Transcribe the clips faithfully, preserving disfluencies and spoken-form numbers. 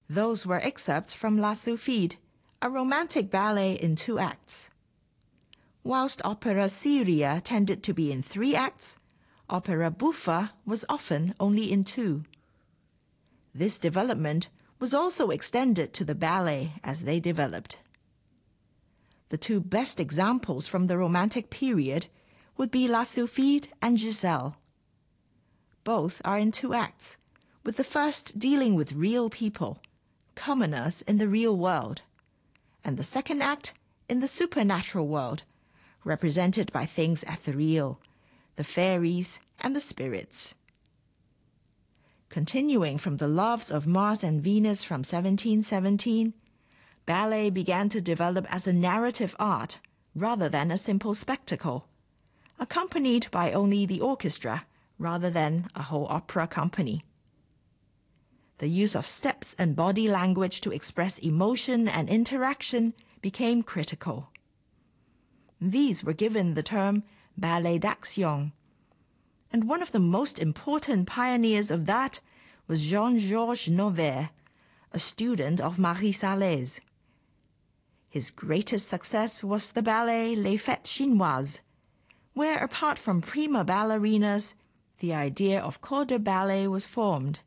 Those were excerpts from La Sylphide, a romantic ballet in two acts. Whilst opera seria tended to be in three acts, opera buffa was often only in two. This development was also extended to the ballet as they developed. The two best examples from the Romantic period would be La Sylphide and Giselle. Both are in two acts, with the first dealing with real people, commoners in the real world, and the second act in the supernatural world, represented by things ethereal, the fairies and the spirits. Continuing from the Loves of Mars and Venus from seventeen seventeen, ballet began to develop as a narrative art rather than a simple spectacle, accompanied by only the orchestra rather than a whole opera company. The use of steps and body language to express emotion and interaction became critical. These were given the term ballet d'action, and one of the most important pioneers of that was Jean-Georges Noverre, a student of Marie Sallès. His greatest success was the ballet Les Fêtes Chinoises, where apart from prima ballerinas, the idea of corps de ballet was formed.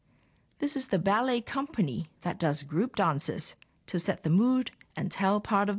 This is the ballet company that does group dances to set the mood and tell part of